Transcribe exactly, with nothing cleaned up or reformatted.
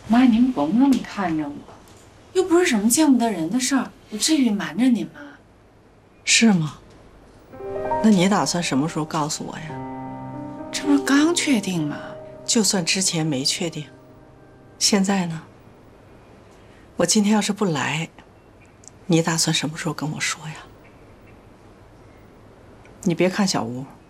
妈，您甭那么看着我，又不是什么见不得人的事儿，我至于瞒着您吗？ 是吗？那你打算什么时候告诉我呀？ 这不是刚确定吗？ 就算之前没确定，现在呢？我今天要是不来，你打算什么时候跟我说呀？你别看小吴。